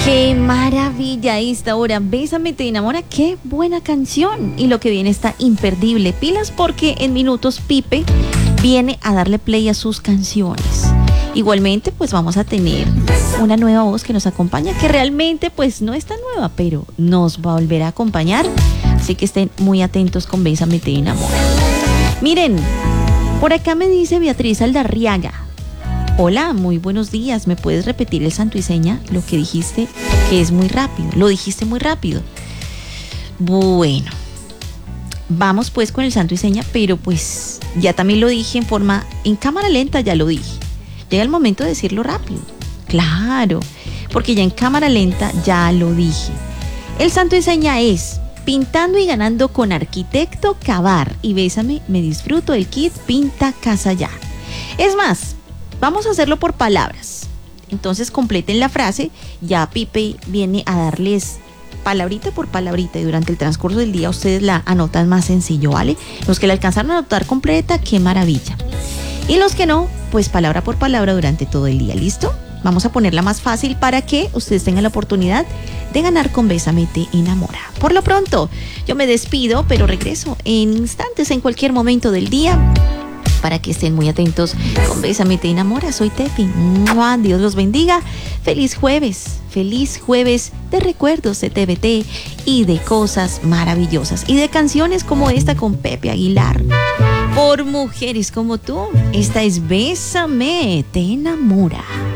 Qué maravilla esta hora. Bésame, te enamora. Qué buena canción. Y lo que viene está imperdible. Pilas porque en minutos Pipe viene a darle play a sus canciones. Igualmente, pues vamos a tener una nueva voz que nos acompaña, que realmente pues no es tan nueva, pero nos va a volver a acompañar. Así que estén muy atentos con Bésame, te enamora. Miren, por acá me dice Beatriz Aldarriaga. Hola, muy buenos días. ¿Me puedes repetir el santo y seña? Lo que dijiste, que es muy rápido. Lo dijiste muy rápido. Bueno, vamos pues con el santo y seña, pero pues ya también lo dije en cámara lenta, ya lo dije. Llega el momento de decirlo rápido. Claro, porque ya en cámara lenta ya lo dije. El santo y seña es: pintando y ganando con Arquitecto Cavar. Y Bésame, me disfruto el kit Pinta Casa Ya. Es más, vamos a hacerlo por palabras. Entonces completen la frase. Ya Pipe viene a darles palabrita por palabrita y durante el transcurso del día ustedes la anotan más sencillo, ¿vale? Los que la alcanzaron a anotar completa, qué maravilla. Y los que no, pues palabra por palabra durante todo el día. ¿Listo? Vamos a ponerla más fácil para que ustedes tengan la oportunidad de ganar con Bésame, te enamora. Por lo pronto, yo me despido, pero regreso en instantes, en cualquier momento del día, para que estén muy atentos con Bésame, te enamora. Soy Tefi. ¡Mua! Dios los bendiga. Feliz jueves de recuerdos de TVT y de cosas maravillosas y de canciones como esta con Pepe Aguilar. Por mujeres como tú, esta es Bésame, te enamora.